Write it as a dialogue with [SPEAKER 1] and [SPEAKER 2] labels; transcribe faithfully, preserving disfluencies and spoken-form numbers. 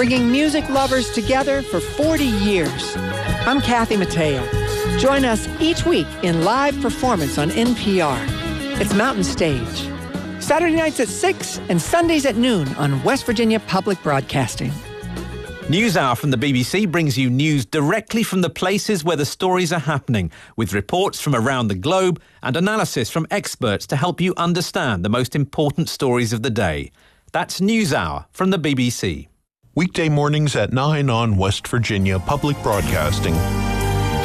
[SPEAKER 1] bringing music lovers together for forty years. I'm Kathy Mateo. Join us each week in live performance on N P R. It's Mountain Stage. Saturday nights at six and Sundays at noon on West Virginia Public Broadcasting.
[SPEAKER 2] NewsHour from the B B C brings you news directly from the places where the stories are happening, with reports from around the globe and analysis from experts to help you understand the most important stories of the day. That's NewsHour from the B B C.
[SPEAKER 3] Weekday mornings at nine on West Virginia Public Broadcasting.